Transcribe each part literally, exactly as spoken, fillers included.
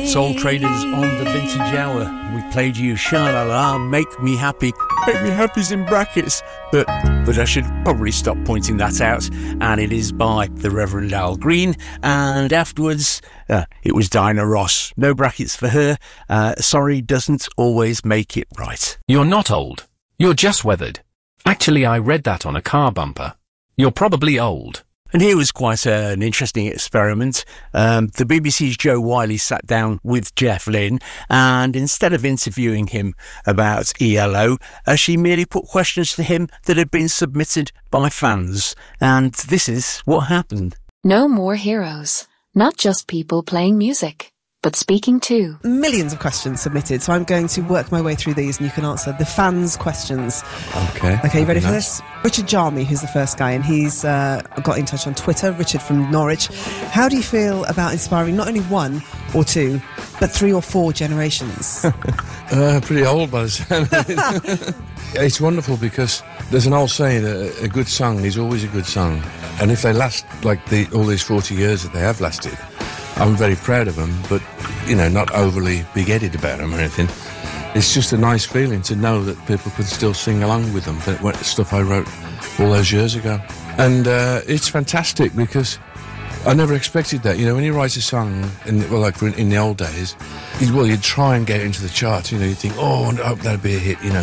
Soul Traders on the Vintage Hour. We played you Sha-La-La, Make Me Happy. Make Me Happy's in brackets, but but I should probably stop pointing that out. And it is by the Reverend Al Green. And afterwards, uh, it was Dinah Ross. No brackets for her. Uh, sorry doesn't always make it right. You're not old. You're just weathered. Actually, I read that on a car bumper. You're probably old. And here was quite a, an interesting experiment. Um, the B B C's Joe Wiley sat down with Jeff Lynne, and instead of interviewing him about E L O, uh, she merely put questions to him that had been submitted by fans. And this is what happened. No more heroes. Not just people playing music, but speaking too. Millions of questions submitted, so I'm going to work my way through these and you can answer the fans' questions. Okay. Okay, you ready for nice. this? Richard Jarmy, who's the first guy, and he's uh, got in touch on Twitter, Richard from Norwich. How do you feel about inspiring not only one or two, but three or four generations? uh, pretty old by the sound of it. It's wonderful because there's an old saying, a, a good song is always a good song. And if they last like the, all these forty years that they have lasted, I'm very proud of them, but, you know, not overly big-headed about them or anything. It's just a nice feeling to know that people can still sing along with them, that stuff I wrote all those years ago. And uh, it's fantastic because I never expected that. You know, when you write a song, in, well, like in, in the old days, you'd, well, you'd try and get into the charts, you know, you'd think, oh, I hope that'd be a hit, you know.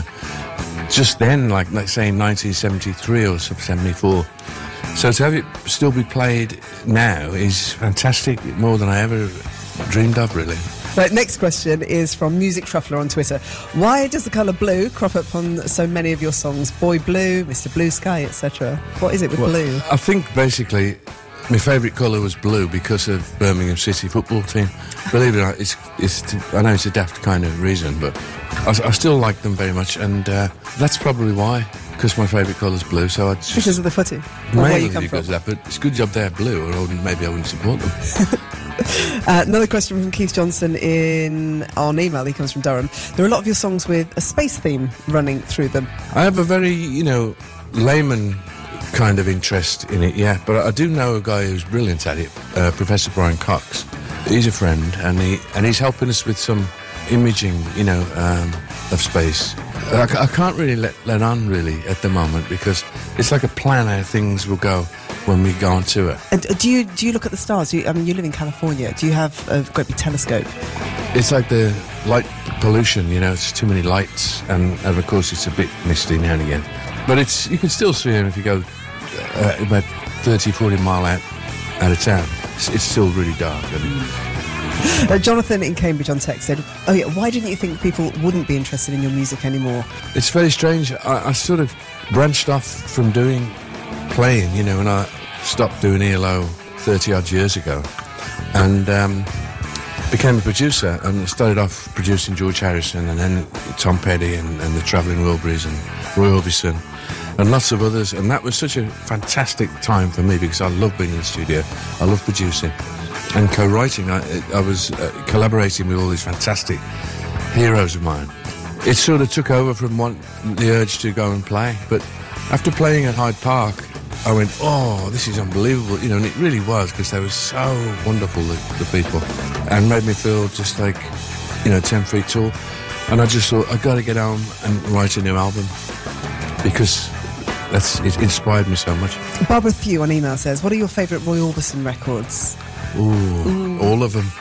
Just then, like, like say in nineteen seventy-three or seventy-four, so to have it still be played now is fantastic, more than I ever dreamed of, really. Right, next question is from Music Truffler on Twitter. Why does the colour blue crop up on so many of your songs? Boy Blue, Mister Blue Sky, et cetera. What is it with well, blue? I think basically my favourite colour was blue because of Birmingham City football team. Believe it or not, it's, it's, I know it's a daft kind of reason, but I, I still like them very much, and uh, that's probably why. Because my favourite colour's blue, so I just... Because of the footy? Or where you come because from? of that, but it's a good job they're blue, or I wouldn't, maybe I wouldn't support them. uh, another question from Keith Johnson in on email. He comes from Durham. There are a lot of your songs with a space theme running through them. I have a very, you know, layman kind of interest in it, yeah, but I do know a guy who's brilliant at it, uh, Professor Brian Cox. He's a friend, and he and he's helping us with some imaging, you know, um, of space. I, I can't really let, let on, really, at the moment, because it's like a plan how things will go when we go on tour. And do you do you look at the stars? Do you, I mean, you live in California. Do you have a great big telescope? It's like the light pollution, you know, it's too many lights, and, and of course it's a bit misty now and again. But it's you can still see them if you go uh, about thirty, forty mile out, out of town. It's, it's still really dark. I mean. Uh, Jonathan in Cambridge on text said, oh yeah, why didn't you think people wouldn't be interested in your music anymore? It's very strange. I, I sort of branched off from doing playing, you know, and I stopped doing E L O thirty odd years ago, and um, became a producer, and started off producing George Harrison and then Tom Petty and, and the Travelling Wilburys and Roy Orbison and lots of others, and that was such a fantastic time for me because I love being in the studio, I love producing and co-writing. I, I was uh, collaborating with all these fantastic heroes of mine. It sort of took over from one, the urge to go and play, but after playing at Hyde Park, I went, oh, this is unbelievable, you know, and it really was, because they were so wonderful, the, the people, and made me feel just like, you know, ten feet tall. And I just thought, I've got to get home and write a new album, because that's it inspired me so much. Barbara Thew on email says, what are your favourite Roy Orbison records? Ooh, Ooh. all of them.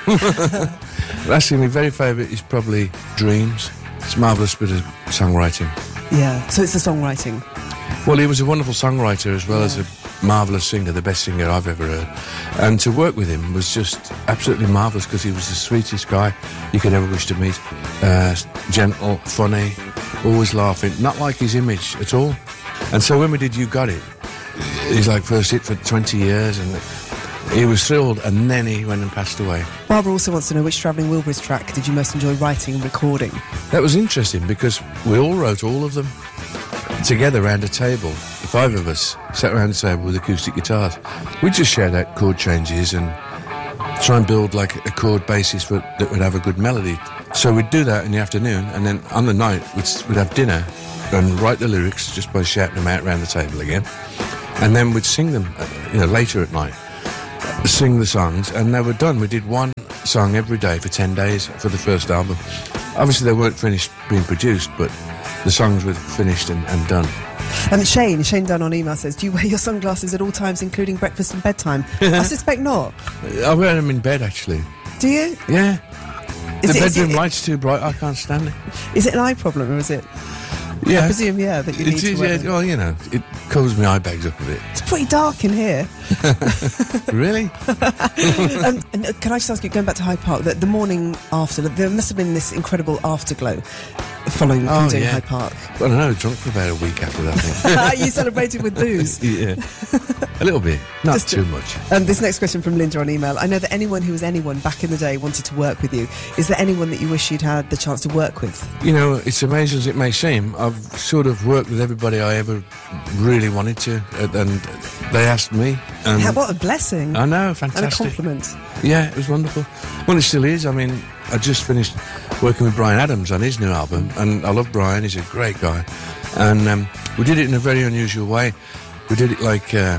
Actually, my very favourite is probably Dreams. It's a marvellous bit of songwriting. Yeah, so it's the songwriting. Well, he was a wonderful songwriter as well yeah. as a marvellous singer, the best singer I've ever heard. And to work with him was just absolutely marvellous, because he was the sweetest guy you could ever wish to meet. Uh, gentle, funny, always laughing, not like his image at all. And so when we did You Got It, he's like first hit for twenty years, and he was thrilled, and then he went and passed away. Barbara also wants to know, which Travelling Wilburys track did you most enjoy writing and recording? That was interesting, because we all wrote all of them together around a table. The five of us sat around the table with acoustic guitars. We just shared out chord changes and try and build like a chord basis for, that would have a good melody. So we'd do that in the afternoon, and then on the night we'd, we'd have dinner and write the lyrics just by shouting them out around the table again. And then we'd sing them, you know, later at night. Sing the songs, and they were done. We did one song every day for ten days for the first album. Obviously, they weren't finished being produced, but the songs were finished and, and done. And Shane, Shane Dunn on email says, do you wear your sunglasses at all times, including breakfast and bedtime? I suspect not. I wear them in bed, actually. Do you? Yeah. Is the it- is bedroom it- light's too bright, I can't stand it. Is it an eye problem, or is it? Yeah. I presume, yeah, that you need It to is, wear yeah, them. well, you know, it covers my eye bags up a bit. It's pretty dark in here. Really? um, and uh, can I just ask you, going back to Hyde Park, that the morning after, there must have been this incredible afterglow following from Oh, doing yeah. Hyde Park. I don't know, drunk for about a week after that thing. You celebrated with booze. Yeah. A little bit, not Just too to- much. Um, this next question from Linda on email. I know that anyone who was anyone back in the day wanted to work with you. Is there anyone that you wish you'd had the chance to work with? You know, it's amazing as it may seem, I've sort of worked with everybody I ever really wanted to, and and they asked me. And How, what a blessing. I know, and a fantastic. compliment. Yeah, it was wonderful. Well, it still is. I mean, I just finished working with Bryan Adams on his new album, and I love Bryan. He's a great guy. And um, we did it in a very unusual way. We did it like uh,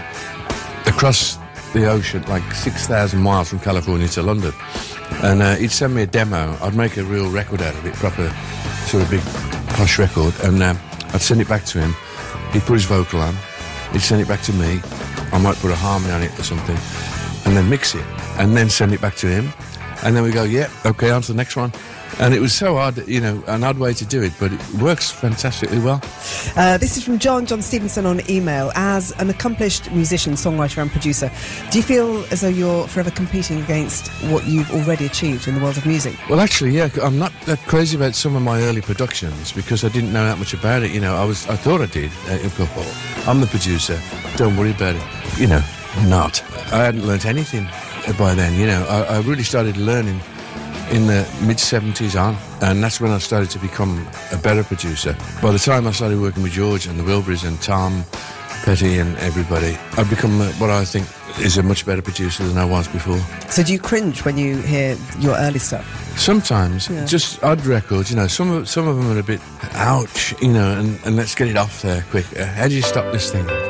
across the ocean, like six thousand miles from California to London. And uh, he'd send me a demo. I'd make a real record out of it, proper sort of big posh record. And um, I'd send it back to him. He'd put his vocal on. He'd send it back to me. I might put a harmony on it or something. And then mix it. And then send it back to him. And then we go, yeah, okay, on to the next one. And it was so odd, you know, an odd way to do it, but it works fantastically well. Uh, this is from John, John Stevenson on email. As an accomplished musician, songwriter and producer, do you feel as though you're forever competing against what you've already achieved in the world of music? Well, actually, yeah, I'm not that crazy about some of my early productions because I didn't know that much about it. You know, I was, I thought I did. Uh, oh, I'm the producer. Don't worry about it. You know, not. I hadn't learnt anything by then. You know, I, I really started learning in the mid seventies on, and that's when I started to become a better producer. By the time I started working with George and the Wilburys and Tom Petty and everybody, I'd become uh, what I think is a much better producer than I was before. So do you cringe when you hear your early stuff? Sometimes, Yeah. just odd records, you know, some of, some of them are a bit, ouch, you know, and, and let's get it off there quick. Uh, how do you stop this thing?